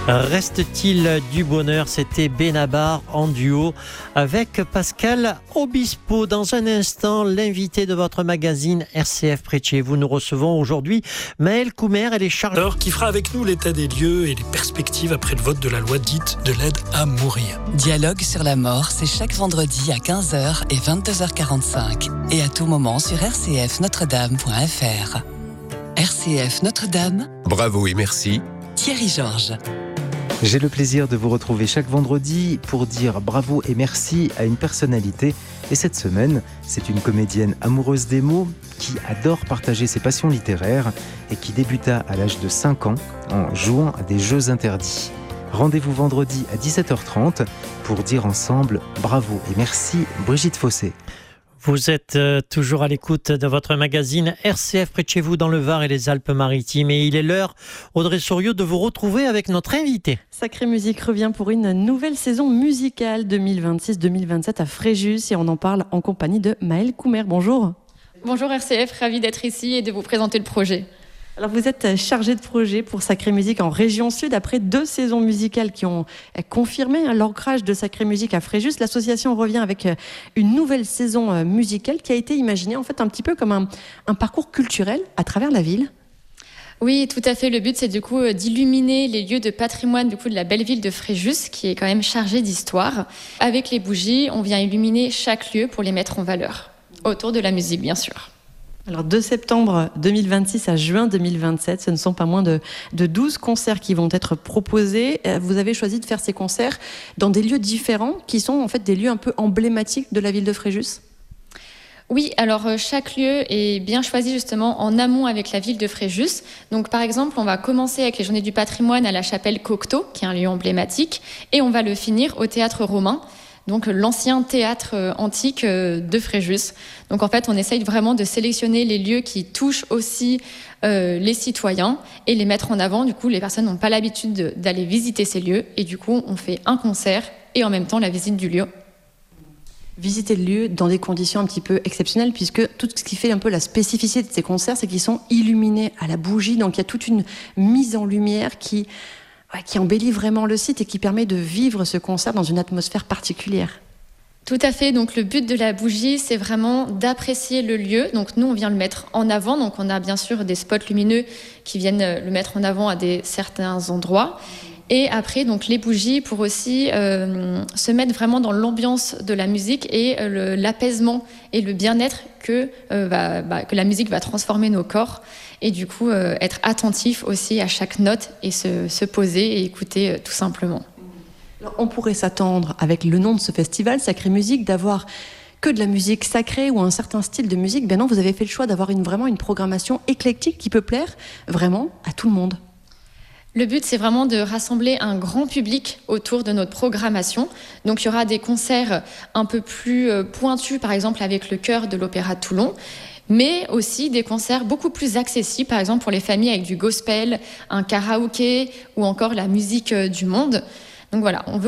Reste-t-il du bonheur? C'était Benabar en duo avec Pascal Obispo. Dans un instant, l'invité de votre magazine RCF près de chez vous. Nous recevons aujourd'hui Maëlle Coumer. Elle est chargée qui fera avec nous l'état des lieux et les perspectives après le vote de la loi dite de l'aide à mourir. Dialogue sur la mort, c'est chaque vendredi à 15h et 22h45 et à tout moment sur rcfnotredame.fr. RCF Notre-Dame. Bravo et merci. Thierry Georges. J'ai le plaisir de vous retrouver chaque vendredi pour dire bravo et merci à une personnalité. Et cette semaine, c'est une comédienne amoureuse des mots qui adore partager ses passions littéraires et qui débuta à l'âge de 5 ans en jouant à des jeux interdits. Rendez-vous vendredi à 17h30 pour dire ensemble bravo et merci Brigitte Fossé. Vous êtes toujours à l'écoute de votre magazine RCF près de chez vous dans le Var et les Alpes-Maritimes. Et il est l'heure, Audrey Souriau, de vous retrouver avec notre invité. Sacrée Musique revient pour une nouvelle saison musicale 2026-2027 à Fréjus. Et on en parle en compagnie de Maëlle Coumer. Bonjour. Bonjour RCF, ravie d'être ici et de vous présenter le projet. Alors vous êtes chargé de projet pour Sacrée Musique en région sud. Après 2 saisons musicales qui ont confirmé l'ancrage de Sacrée Musique à Fréjus, l'association revient avec une nouvelle saison musicale qui a été imaginée en fait un petit peu comme un parcours culturel à travers la ville. Oui, tout à fait. Le but, c'est du coup d'illuminer les lieux de patrimoine de la belle ville de Fréjus, qui est quand même chargée d'histoire. Avec les bougies, on vient illuminer chaque lieu pour les mettre en valeur, autour de la musique bien sûr. Alors de septembre 2026 à juin 2027, ce ne sont pas moins de 12 concerts qui vont être proposés. Vous avez choisi de faire ces concerts dans des lieux différents qui sont en fait des lieux un peu emblématiques de la ville de Fréjus. Oui, alors chaque lieu est bien choisi justement en amont avec la ville de Fréjus. Donc par exemple, on va commencer avec les Journées du patrimoine à la chapelle Cocteau, qui est un lieu emblématique, et on va le finir au Théâtre Romain, donc l'ancien théâtre antique de Fréjus. Donc en fait, on essaye vraiment de sélectionner les lieux qui touchent aussi les citoyens et les mettre en avant. Du coup, les personnes n'ont pas l'habitude d'aller visiter ces lieux et du coup, on fait un concert et en même temps la visite du lieu. Visiter le lieu dans des conditions un petit peu exceptionnelles, puisque tout ce qui fait un peu la spécificité de ces concerts, c'est qu'ils sont illuminés à la bougie. Donc il y a toute une mise en lumière qui embellit vraiment le site et qui permet de vivre ce concert dans une atmosphère particulière. Tout à fait. Donc le but de la bougie, c'est vraiment d'apprécier le lieu. Donc nous, on vient le mettre en avant. Donc on a bien sûr des spots lumineux qui viennent le mettre en avant à certains endroits. Et après, donc les bougies pour aussi se mettre vraiment dans l'ambiance de la musique et l'apaisement et le bien-être que la musique va transformer nos corps. Et du coup, être attentif aussi à chaque note et se poser et écouter tout simplement. Alors, on pourrait s'attendre, avec le nom de ce festival, Sacrée Musique, d'avoir que de la musique sacrée ou un certain style de musique. Ben non, vous avez fait le choix d'avoir vraiment une programmation éclectique qui peut plaire vraiment à tout le monde. Le but, c'est vraiment de rassembler un grand public autour de notre programmation. Donc, il y aura des concerts un peu plus pointus, par exemple avec le chœur de l'Opéra de Toulon, mais aussi des concerts beaucoup plus accessibles, par exemple pour les familles avec du gospel, un karaoké ou encore la musique du monde. Donc voilà, on veut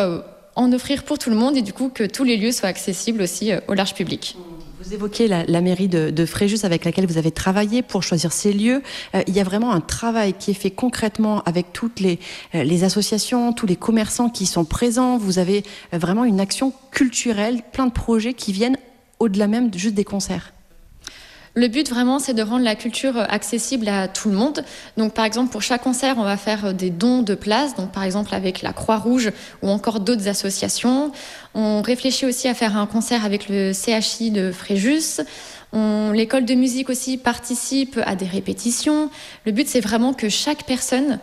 en offrir pour tout le monde et du coup que tous les lieux soient accessibles aussi au large public. Vous évoquez la mairie de Fréjus avec laquelle vous avez travaillé pour choisir ces lieux. Il y a vraiment un travail qui est fait concrètement avec toutes les associations, tous les commerçants qui sont présents. Vous avez vraiment une action culturelle, plein de projets qui viennent au-delà même juste des concerts. Le but vraiment, c'est de rendre la culture accessible à tout le monde. Donc par exemple, pour chaque concert, on va faire des dons de places. Donc par exemple avec la Croix-Rouge ou encore d'autres associations. On réfléchit aussi à faire un concert avec le CHI de Fréjus. L'école de musique aussi participe à des répétitions. Le but, c'est vraiment que chaque personne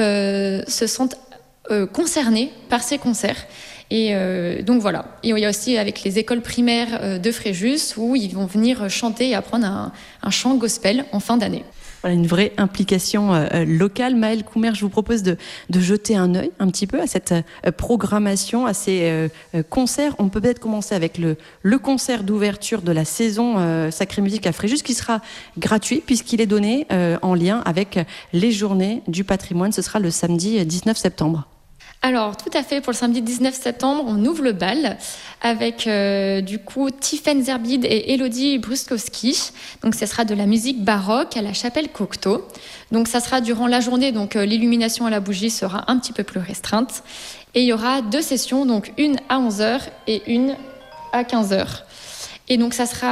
se sente concernée par ces concerts. Et donc voilà. Et il y a aussi avec les écoles primaires de Fréjus où ils vont venir chanter et apprendre un chant gospel en fin d'année. Voilà, une vraie implication locale. Maëlle Coumer, je vous propose de jeter un œil un petit peu à cette programmation, à ces concerts. On peut peut-être commencer avec le concert d'ouverture de la saison Sacrée Musique à Fréjus qui sera gratuit puisqu'il est donné en lien avec les Journées du patrimoine. Ce sera le samedi 19 septembre. Alors, tout à fait, pour le samedi 19 septembre, on ouvre le bal avec du coup Tiffaine Zerbide et Elodie Bruskowski. Donc, ce sera de la musique baroque à la chapelle Cocteau. Donc, ça sera durant la journée, donc l'illumination à la bougie sera un petit peu plus restreinte. Et il y aura 2 sessions, donc une à 11h et une à 15h. Et donc, ça sera